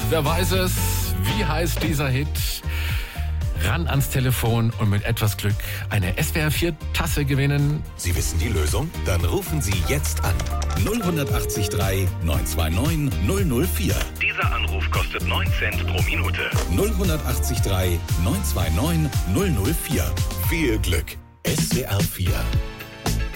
wer weiß es? Wie heißt dieser Hit? Ran ans Telefon und mit etwas Glück eine SWR4-Tasse gewinnen. Sie wissen die Lösung? Dann rufen Sie jetzt an. 0183 929 004. Dieser Anruf kostet 9 Cent pro Minute. 0183 929 004. Viel Glück. SWR4